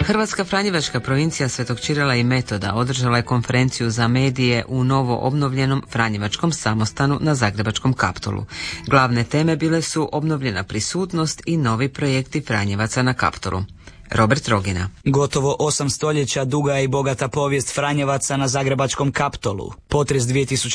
Hrvatska franjevačka provincija Svetog Čirila i Metoda održala je konferenciju za medije u novo obnovljenom franjevačkom samostanu na Zagrebačkom Kaptolu. Glavne teme bile su obnovljena prisutnost i novi projekti Franjevaca na Kaptolu. Robert Rogina. Gotovo 8 stoljeća duga i bogata povijest Franjevaca na Zagrebačkom Kaptolu. Potres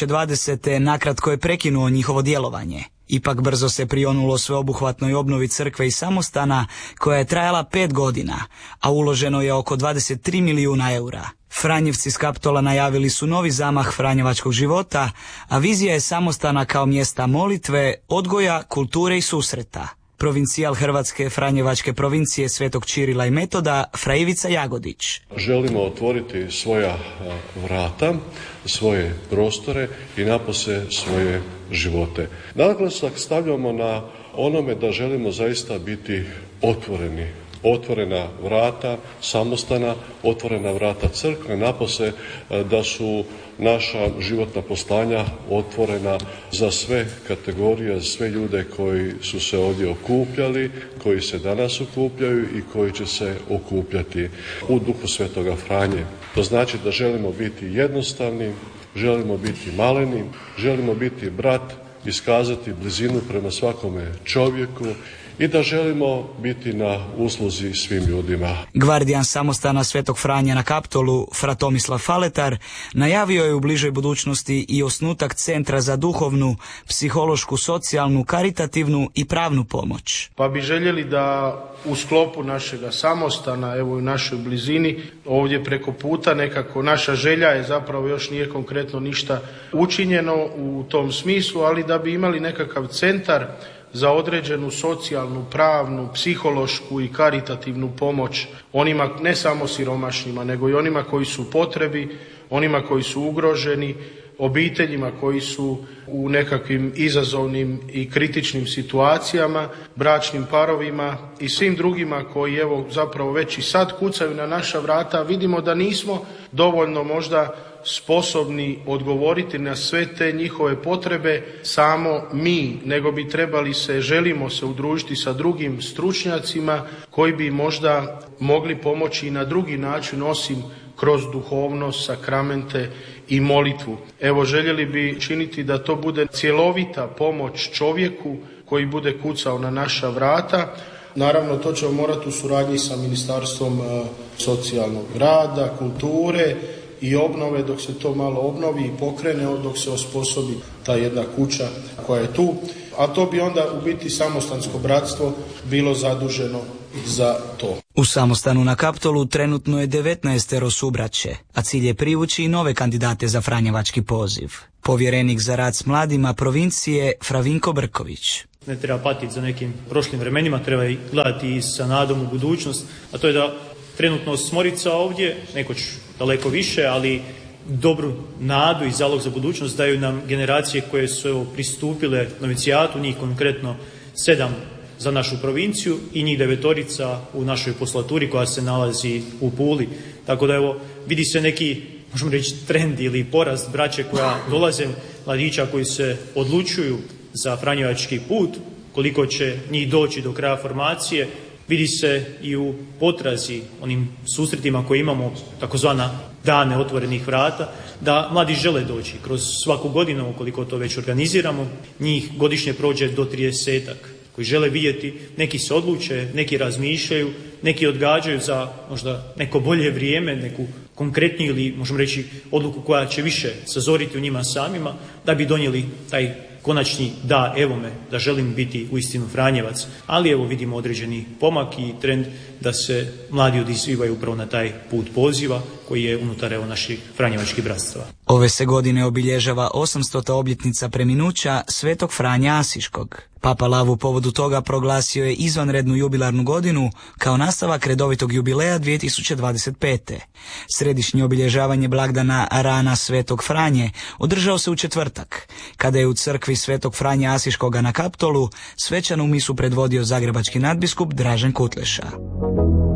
2020. nakratko je prekinuo njihovo djelovanje. Ipak brzo se prionulo sveobuhvatnoj obnovi crkve i samostana koja je trajala 5 godina, a uloženo je oko 23 milijuna eura. Franjevci s Kaptola najavili su novi zamah franjevačkog života, a vizija je samostana kao mjesta molitve, odgoja, kulture i susreta. Provincijal Hrvatske franjevačke provincije Svetog Čirila i Metoda, fra Ivica Jagodić. Želimo otvoriti svoja vrata, svoje prostore i napose svoje živote. Naglasak stavljamo na onome da želimo zaista biti otvoreni. Otvorena vrata samostana, otvorena vrata crkve, napose da su naša životna poslanja otvorena za sve kategorije, za sve ljude koji su se ovdje okupljali, koji se danas okupljaju i koji će se okupljati u duhu Svetoga Franje. To znači da želimo biti jednostavni, želimo biti maleni, želimo biti brat, iskazati blizinu prema svakome čovjeku i da želimo biti na usluzi svim ljudima. Gvardijan samostana Svetog Franje na Kaptolu, fra Tomislav Faletar, najavio je u bližoj budućnosti i osnutak Centra za duhovnu, psihološku, socijalnu, karitativnu i pravnu pomoć. Pa bi željeli da u sklopu našega samostana, evo u našoj blizini, ovdje preko puta nekako naša želja je, zapravo još nije konkretno ništa učinjeno u tom smislu, ali da bi imali nekakav centar za određenu socijalnu, pravnu, psihološku i karitativnu pomoć onima ne samo siromašnima, nego i onima koji su u potrebi, onima koji su ugroženi, obiteljima koji su u nekakvim izazovnim i kritičnim situacijama, bračnim parovima i svim drugima koji evo zapravo već i sad kucaju na naša vrata. Vidimo da nismo dovoljno možda sposobni odgovoriti na sve te njihove potrebe samo mi, nego bi trebali želimo se udružiti sa drugim stručnjacima koji bi možda mogli pomoći i na drugi način osim kroz duhovnost, sakramente i molitvu. Evo, željeli bi činiti da to bude cjelovita pomoć čovjeku koji bude kucao na naša vrata. Naravno, to ćemo morati u suradnji sa Ministarstvom socijalnog rada, kulture i obnove, dok se to malo obnovi i pokrene, dok se osposobi ta jedna kuća koja je tu. A to bi onda u biti samostansko bratstvo bilo zaduženo za to. U samostanu na Kaptolu trenutno je 19 subraće, a cilj je privući i nove kandidate za franjevački poziv. Povjerenik za rad s mladima provincije fra Vinko Brković. Ne treba patiti za nekim prošlim vremenima, treba i gledati i sa nadom u budućnost, a to je da trenutno Smorica ovdje, nekoć daleko više, ali dobru nadu i zalog za budućnost daju nam generacije koje su pristupile novicijatu, njih konkretno 7 za našu provinciju i njih 9 u našoj poslaturi koja se nalazi u Puli. Tako da evo, vidi se neki, možemo reći, trend ili porast braće koja dolaze, mladića koji se odlučuju za franjevački put, koliko će njih doći do kraja formacije. Vidi se i u potrazi, onim susretima koje imamo, takozvana dane otvorenih vrata, da mladi žele doći. Kroz svaku godinu, ukoliko to već organiziramo, njih godišnje prođe do 30-ak koji žele vidjeti, neki se odluče, neki razmišljaju, neki odgađaju za možda neko bolje vrijeme, neku konkretniju ili možemo reći odluku koja će više sazoriti u njima samima, da bi donijeli taj konačni da, evo me, da želim biti uistinu Franjevac. Ali evo vidimo određeni pomak i trend da se mladi odazivaju upravo na taj put poziva koji je unutar evo naših franjevačkih bratstva. Ove se godine obilježava 800. obljetnica preminuća Svetog Franje Asiškog. Papa Lav u povodu toga proglasio je izvanrednu jubilarnu godinu kao nastavak redovitog jubileja 2025. Središnje obilježavanje blagdana Rana Svetog Franje održao se u četvrtak, kada je u crkvi Svetog Franje Asiškoga na Kaptolu svečanu misu predvodio zagrebački nadbiskup Dražen Kutleša.